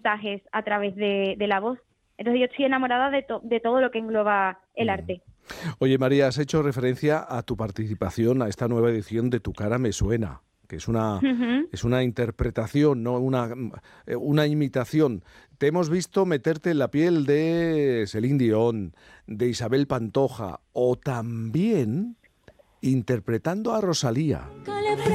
mensajes a través de la voz. Entonces yo estoy enamorada de todo lo que engloba el arte. Oye, María, has hecho referencia a tu participación a esta nueva edición de Tu cara me suena, que es una interpretación, no una imitación. Te hemos visto meterte en la piel de Celine Dion, de Isabel Pantoja, o también interpretando a Rosalía.